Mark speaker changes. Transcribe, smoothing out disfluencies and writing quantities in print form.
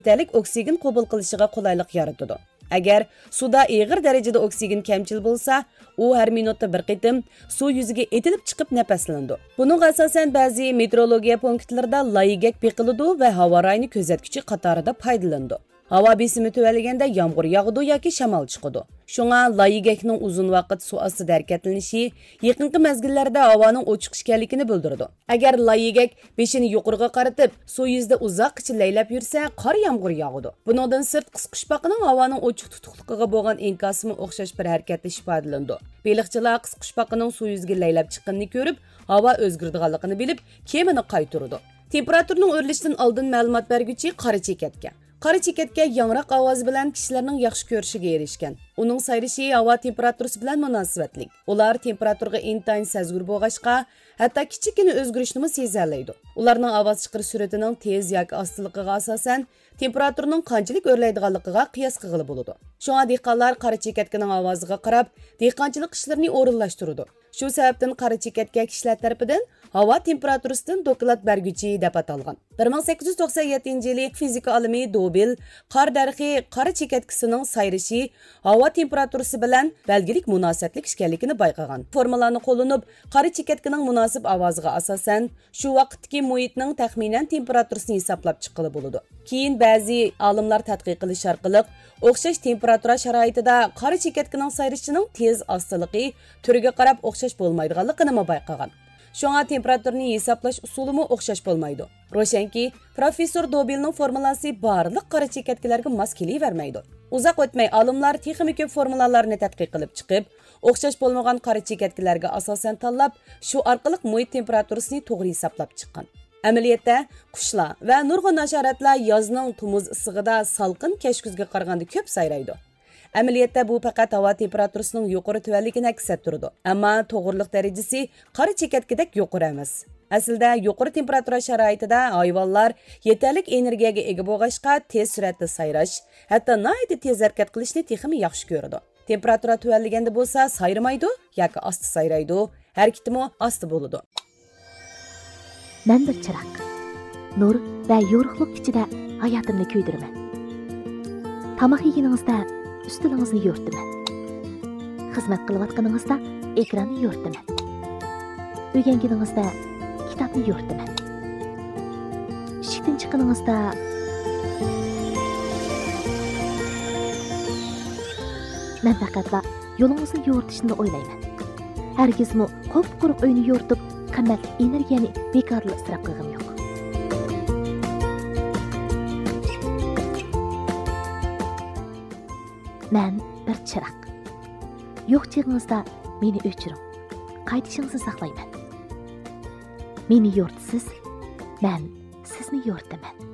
Speaker 1: yetarli oksigen qabul qilishiga qulaylik yaratadi. Agar suvda ig'ir darajada oksigen kamchil bo'lsa, u har minutda bir qitim suv yuziga etilib chiqib nafaslanadi. Buningga asosan ba'zi meteorologiya punktlarida laygak beqiladi va havo rayini kuzatuvchi qatorida foydalanadi. Havo besimi tuvalganda yomg'ir yog'adi yoki shamol chiqadi. Shunga laygakning uzun vaqt suv ostida harakatlanishi yaqinqi mezgillarda havoning ochiq ekanligini bildiradi. Agar laygak beshini yuqoriga qaratib, suv yuzida uzoqcha laylab yursa, qor yomg'ir yog'adi. Buningdan sirt qisqichbaqning havoning ochiq tutuqligiga bo'lgan inkosimi o'xshash bir harakatlash ifodalanadi. Baliqchilar qisqichbaqining suv yuziga laylab chiqqanini ko'rib, havo o'zgarganligini bilib, kemani qaytaradi. Temperaturning o'rlishidan oldin ma'lumot berguvchi qora chekatga. Qora chekatga yangroq ovoz bilan kishilarning yaxshi ko'rishiga erishgan. Uning sayrishi havo temperaturasi bilan munosabatlik. Ular temperaturaga intayin sezgur bo'lg'achqa, hatto kichikina o'zgarishni sezolmaydi. Ularning ovoz chiqarish sur'atining tez yoki ostiligiga asosan temperaturning qanchalik o'rlaydiganligiga qiyos qilib bo'ladi. Shunga dehqonlar qora chekatkaning ovoziga qarab, dehqonchilik ishlarini o'rinlashtiradi. Shu sababdan qora chekatga kishilar tarafidan havo temperaturasidan doklad berguvchi deb atalgan. 1897-yili fizika olimi Dobil qor darxi qora chekatkasining sayrishi havo temperaturasi bilan belgilik munosabatlik ekanligini bayqagan. Formulani qo'llanib, qora chekatkaning munosib ovoziga asosan shu vaqtdagi muhitning taxminan temperaturasini hisoblab chiqilib bo'ladi. Keyin ba'zi olimlar tadqiq qilish orqali o'xshash temperatura sharoitida qora chekatkaning sayrishining tez ostiligi turiga qarab o'xshash bo'lmaydiganligini bayqagan. Shunga temperaturani hisoblash usulimi o'xshash bo'lmaydi. Ro'shanki, professor Dobilning formulasi barliq qora chekatkalarga mos kelavermaydi. Uzoq o'tmay olimlar texnik ko'p formulalarni tadqiq qilib chiqib, o'xshash bo'lmagan qora chekatkalarga asosan tanlab, shu orqali muhit temperaturasini to'g'ri hisoblab chiqqan. Amaliyotda qushlar va nurg'un hasharotlar yozning tumuz issig'ida salqin kashkuzga qaraganda ko'p sayraydi. Amaliyotda bu faqat havo temperaturasining yuqori tuvanligini aks ettiradi. Ammo to'g'riliq darajasi qora chekatkadek yuqori emas. Aslida yuqori temperatura sharoitida hayvonlar yetarli energiyaga ega bo'lg'achqa tez suratda sayrash, hatto nihoyatda tez harakat qilishni texmi yaxshi ko'radi. Temperatura tuvanliganda bo'lsa sayramaydi yoki osti sayraydi, harakatimi osti bo'ladi.
Speaker 2: Men bir chiroq, nur va yorug'lik ichida hayotimni kuydirman. Tamoq yeganingizda üstünüzü yo'rtiman. Xizmat qilayotganingizda ekranni yo'rtiman. Uyganingizda kitobni yo'rtiman. Ishdan chiqqaningizda men faqatla yo'lingizni yo'rtishni o'ylayman. Hargizmi qop-quruq uyni yo'rtib, qimmat energiyani bekorli isrof qilgim yo'q. Men bir chiroq. Yo'q chig'ingizda meni o'chiring. Qaytishingizni saqlayman. Meni yo'rtisiz, men sizni yo'rtaman.